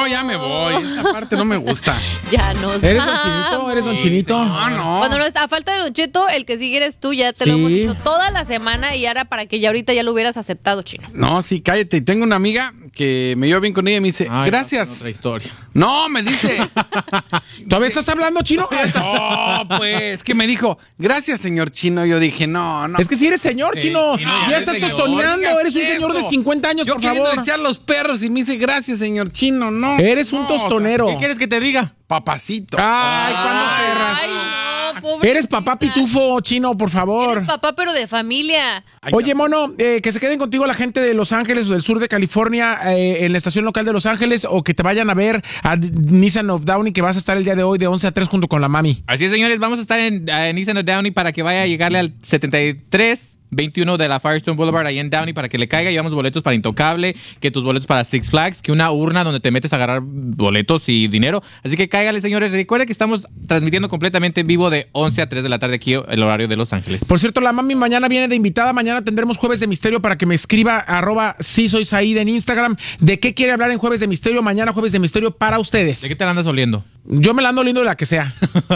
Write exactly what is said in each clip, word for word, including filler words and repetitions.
No, ya me voy. Esta parte no me gusta. Ya nos ¿Eres vamos. Don Chinito? ¿Eres Don Chinito? No, no. Bueno, no está, a falta de Don Cheto, el que sigue eres tú, ya te Sí. lo hemos dicho toda la semana y ahora para que ya ahorita ya lo hubieras aceptado, Chino. No, sí, cállate. Tengo una amiga que me llevo bien con ella y me dice, Ay, gracias. no, otra historia. No, me dice. ¿Todavía estás hablando, Chino? No, pues, que me dijo, gracias, señor Chino. Yo dije, no, no. Es que si eres señor, Sí, Chino. Chino, ya ya estás eres señor. tostoneando. No Eres un digas señor de eso. cincuenta años, Yo por queriendo favor. echar los perros y me dice, gracias, señor Chino. No. Eres un no, o sea, tostonero. ¿qué quieres que te diga? Papacito. Ay, ¿cuándo perras? Ay, no, pobre. Eres papá pitufo, Chino, por favor. Eres papá, pero de familia. Ay, Oye, no. mono, eh, que se queden contigo la gente de Los Ángeles o del sur de California eh, en la estación local de Los Ángeles o que te vayan a ver a Nissan of Downey que vas a estar el día de hoy de once a tres junto con la mami. Así es, señores, vamos a estar en, en Nissan of Downey para que vaya a llegarle al setenta y tres veintiuno de la Firestone Boulevard ahí en Downey para que le caiga. Llevamos boletos para Intocable, que tus boletos para Six Flags, que una urna donde te metes a agarrar boletos y dinero. Así que cáigale, señores. Recuerden que estamos transmitiendo completamente en vivo de once a tres de la tarde aquí el horario de Los Ángeles. Por cierto, la mami mañana viene de invitada. Mañana tendremos Jueves de Misterio para que me escriba arroba si soy Said en Instagram de qué quiere hablar en Jueves de Misterio. Mañana Jueves de Misterio para ustedes. ¿De qué te la andas oliendo? Yo me la ando lindo de la que sea.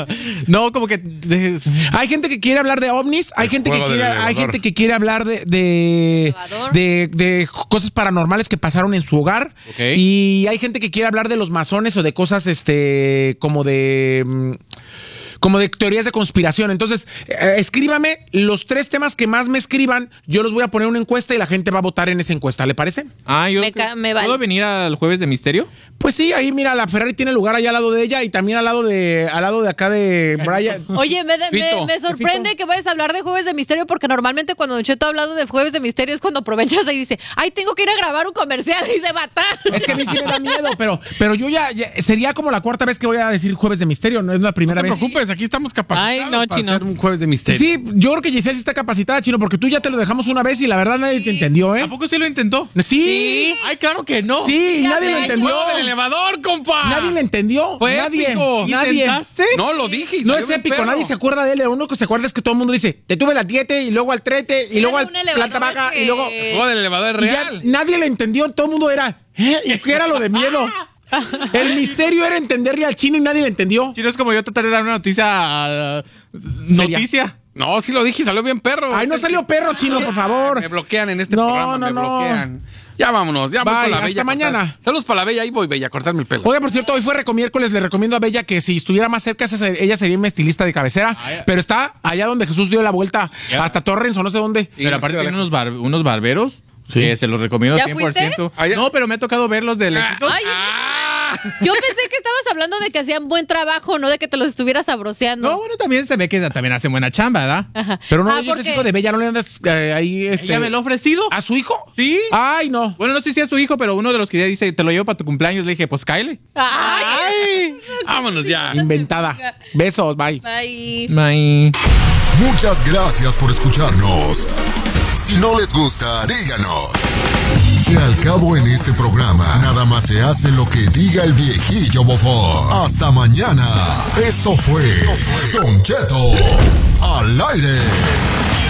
No, como que... de- Hay gente que quiere hablar de ovnis, hay El gente que juego quiere, del hay elevador. gente que quiere hablar de de, Elevador. de de cosas paranormales que pasaron en su hogar. Ok. Y hay gente que quiere hablar de los masones o de cosas este como de mm, como de teorías de conspiración. Entonces, eh, escríbame los tres temas que más me escriban. Yo los voy a poner en una encuesta y la gente va a votar en esa encuesta. ¿Le parece? Ah, yo... Me ca- me vale. ¿Puedo venir al Jueves de Misterio? Pues sí, ahí mira, la Ferrari tiene lugar allá al lado de ella y también al lado de al lado de acá de Brian. Oye, me, me- Fito. me sorprende que vayas a hablar de Jueves de Misterio porque normalmente cuando Don Cheto ha hablado de Jueves de Misterio es cuando aprovechas y dice, ay, tengo que ir a grabar un comercial y se mata. Es que a mí sí me da miedo, pero, pero yo ya, ya- sería como la cuarta vez que voy a decir Jueves de Misterio, no es la primera No te vez. preocupes, aquí estamos capacitados Ay, no, para Chino. hacer un jueves de misterio. Sí, yo creo que Giselle sí está capacitada, Chino, porque tú ya te lo dejamos una vez y la verdad nadie te entendió, ¿eh? ¿A poco sí lo intentó? Sí, Ay, claro que no. sí, y Ya nadie sé, lo entendió. ¡Juego del elevador, compa! Nadie lo entendió. Fue nadie, épico. nadie. ¿Intentaste? No, lo dije y No salió es bien épico, perro. nadie se acuerda de él. Lo único que se acuerda es que todo el mundo dice, te tuve la diete y luego al trete y Era luego al un elevador planta baja que- y luego... El juego del elevador y es ya real. nadie le entendió, todo el mundo era, ¿eh? ¿Y qué era lo de miedo? El misterio era entenderle al Chino y nadie le entendió. Si no es como yo tratar de dar una noticia... ah, Seria. noticia. No, sí lo dije y salió bien perro. Ay, no salió perro, Chino, por favor. Me bloquean en este No, programa, no, me no. bloquean. Ya vámonos, ya voy Bye, con la hasta Bella. a cortar- mañana. Saludos para la Bella, ahí voy, Bella, a cortarme el pelo. Oiga, por cierto, hoy fue recomiércoles, le recomiendo a Bella que si estuviera más cerca, esa ser- ella sería mi estilista de cabecera, pero está allá donde Jesús dio la vuelta, Ya. hasta Torrens o no sé dónde. Sí, Pero nos aparte queda tiene lejos. unos, bar- unos barberos que se los recomiendo ¿Ya cien por ciento. fuiste? No, pero me ha tocado verlos de lejito. Ay, yo pensé que estabas hablando de que hacían buen trabajo, no de que te los estuvieras sabroseando. No, bueno, también se ve que también hacen buena chamba, ¿verdad? Pero no, Ah, yo ¿por es qué? hijo de Bella, no le andas eh, ahí este, ¿Ella me lo ha ofrecido? ¿a su hijo? ¿Sí? Ay, no. Bueno, no sé si es su hijo, pero uno de los que ya dice, te lo llevo para tu cumpleaños, le dije, pues cáele. Ay, Vámonos ya. Inventada. Besos, bye. bye. May. Muchas gracias por escucharnos. Si no les gusta, díganos. Que al cabo en este programa, nada más se hace lo que diga el viejillo bofón. Hasta mañana. Esto fue Don Cheto al aire.